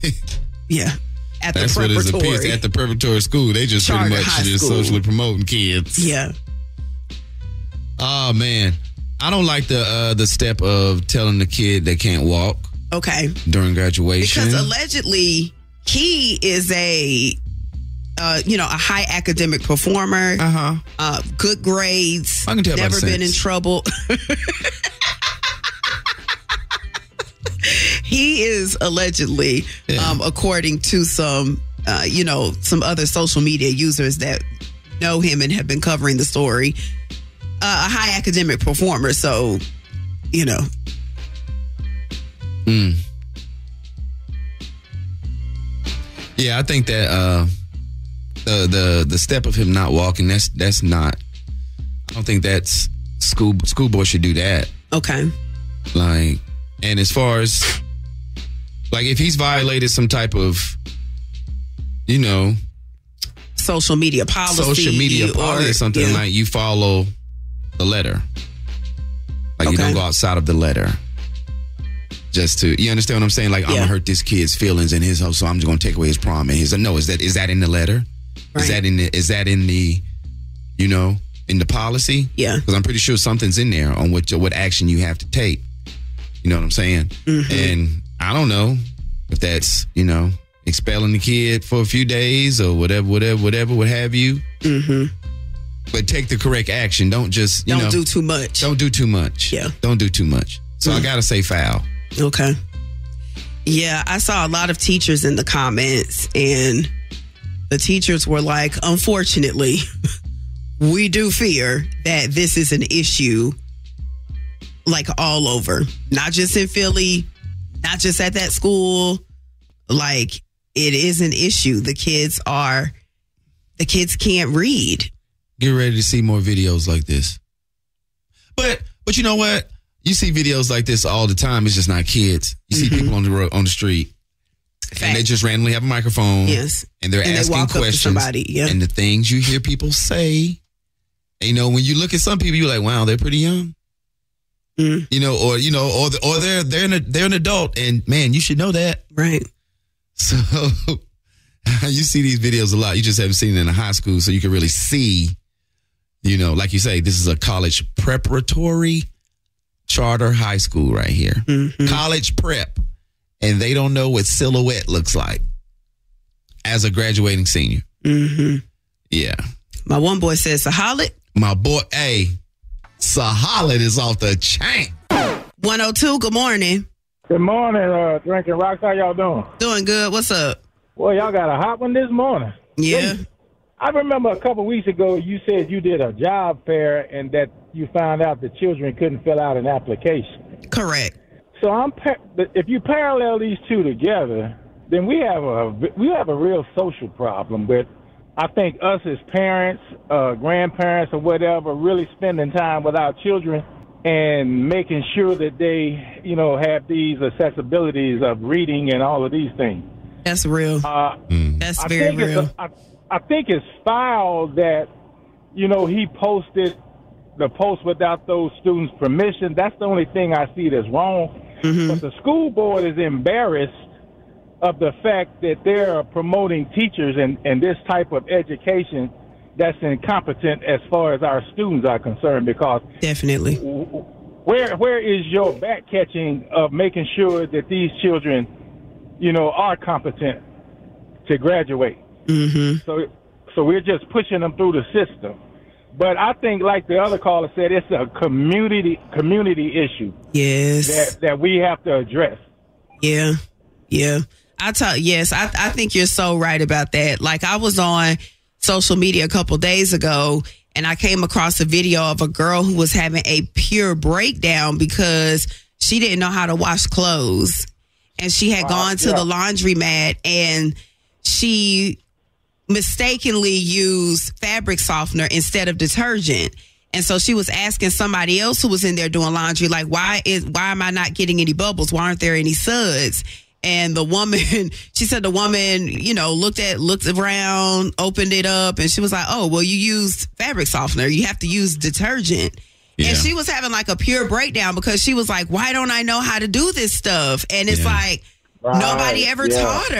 Yeah. That's what it appears at the preparatory school. They just Charter pretty much just socially promoting kids. Yeah. Oh man, I don't like the step of telling the kid they can't walk. Okay. During graduation, because allegedly he is a high academic performer. Good grades. I can tell. Never been in trouble. He is allegedly, according to some other social media users that know him and have been covering the story, a high academic performer. So, Yeah, I think that the step of him not walking, that's not. I don't think that's school board should do that. Okay. And as far as, if he's violated some type of, social media policy or something, you follow the letter. You don't go outside of the letter. Just to, you understand what I'm saying? I'm gonna hurt this kid's feelings in his house, so I'm just gonna take away his prom and his. No, is that in the letter? Right. Is that in the in the policy? Yeah. Because I'm pretty sure something's in there on what action you have to take. You know what I'm saying? Mm-hmm. And I don't know if that's, expelling the kid for a few days or whatever, what have you. Mm-hmm. But take the correct action. Don't just, Don't do too much. Don't do too much. Yeah. Don't do too much. So I got to say foul. Okay. Yeah, I saw a lot of teachers in the comments, and the teachers were like, unfortunately, we do fear that this is an issue all over, not just in Philly, not just at that school. It is an issue. The kids can't read. Get ready to see more videos like this. But you know what? You see videos like this all the time. It's just not kids. You see people on the road, on the street, and they just randomly have a microphone. Yes, and they're asking walk questions. Up to somebody, yeah. And the things you hear people say, when you look at some people, you're like, wow, they're pretty young. Or they're an adult, and man, you should know that, right? So you see these videos a lot. You just haven't seen it in a high school, so you can really see. Like you say, this is a college preparatory charter high school right here, college prep, and they don't know what silhouette looks like as a graduating senior. Yeah, my one boy says Sahalit. My boy, Sahalit is off the chain. 102, good morning. Good morning, Drinking Rocks. How y'all doing? Doing good. What's up? Well, y'all got a hot one this morning. Yeah. I remember a couple weeks ago you said you did a job fair and that you found out the children couldn't fill out an application. Correct. So if you parallel these two together, then we have a real social problem. But I think us as parents, grandparents, or whatever, really spending time with our children and making sure that they, have these accessibilities of reading and all of these things. That's real. That's very real. I think it's foul that, he posted the post without those students' permission. That's the only thing I see that's wrong. But the school board is embarrassed of the fact that they're promoting teachers and this type of education that's incompetent as far as our students are concerned, because definitely where is your back catching of making sure that these children, are competent to graduate? So we're just pushing them through the system. But I think, like the other caller said, it's a community issue. Yes, that we have to address. Yeah. I think you're so right about that. I was on social media a couple days ago, and I came across a video of a girl who was having a pure breakdown because she didn't know how to wash clothes, and she had gone to the laundromat, and she mistakenly used fabric softener instead of detergent. And so she was asking somebody else who was in there doing laundry, why am I not getting any bubbles? Why aren't there any suds? And the woman, she said looked around, opened it up, and she was like, oh, well, you used fabric softener. You have to use detergent. Yeah. And she was having a pure breakdown because she was like, why don't I know how to do this stuff? And it's Nobody ever taught her.